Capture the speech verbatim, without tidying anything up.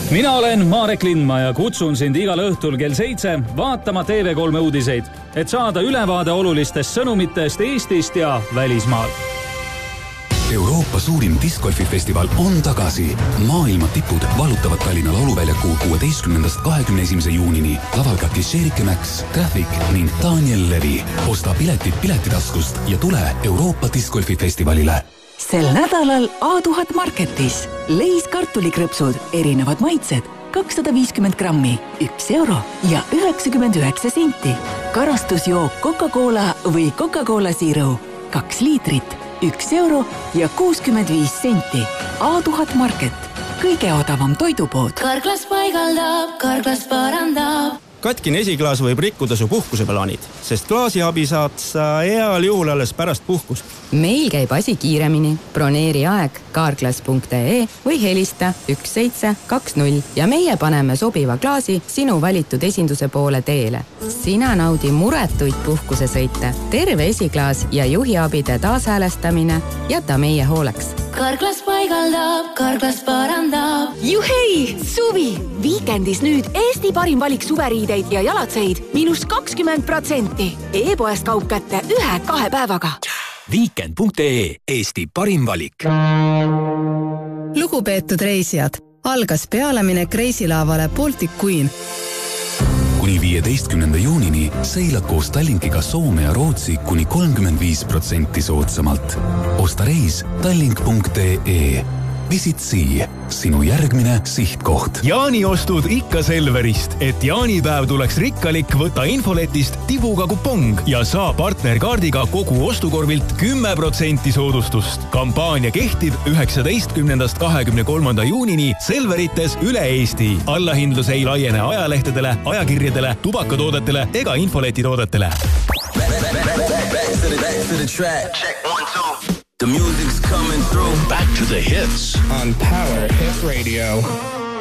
Mina olen Marek Lindma ja kutsun sind igal õhtul kell seitse vaatama T V kolme uudiseid, et saada ülevaade olulistest sõnumitest Eestist ja välismaalt. Euroopa suurim discgolfifestival on tagasi. Maailma tipud valutavad Tallinna lauluväljaku kuueteistkümnendast kahekümne esimese juunini. Laval ka Kisherike Max, Traffic ning Daniel Levi. Osta piletid piletitaskust ja tule Euroopa discgolfifestivalile. Sel nädalal A tuhat Marketis. Leis kartulikrõpsud, erinevad maitsed, kakssada viiskümmend grammi, üks euro ja üheksakümmend üheksa senti. Karastusjook Coca-Cola või Coca-Cola Zero, kaks liitrit, üks euro ja kuuskümmend viis senti. A tuhat Market, kõige odavam toidupood. Karklas paigaldab, Karklas parandab. Katkine esiklaas võib rikkuda su puhkuseplaanid, sest klaasiabi saad sa heal juhul alles pärast puhkust. Meil käib asi kiiremini. Broneeri aeg karklas punkt ee või helista üks seitse kaks null ja meie paneme sobiva klaasi sinu valitud esinduse poole teele. Sina naudi muretuid puhkusesõite, terve esiklaas ja juhiabide taashäälestamine jäta meie hooleks. Karklas paigaldab, Karklas parandab. Juhei, suvi! Viikendis nüüd Eesti parim valik suveriideid ja jalatseid miinus kakskümmend protsenti. E-poest kaup kätte ühe-kahe päevaga. Weekend punkt ee, Eesti parim valik. Lugupeetud reisijad, algas pealeminek reisilaavale Baltic Queen. Kuni viieteistkümnenda juunini seilad koos Tallinkiga Soome ja Rootsi kuni kolmkümmend viis protsenti soodsamalt. Osta reis tallink punkt ee. Visit Sea, sinu järgmine sihtkoht. Jaaniostud ikka Selverist, et jaanipäev tuleks rikkalik, võta infoletist tibuga kupong ja saa partnerkaardiga kogu ostukorvilt kümme protsenti soodustust. Kampaania kehtib üheksateistkümnendast kahekümne kolmanda juunini Selverites üle Eesti. Allahindlus ei laiene ajalehtedele, ajakirjadele, tubakatoodetele ega infoletitoodetele. The music's coming through. Back to the hits on Power Hit Radio.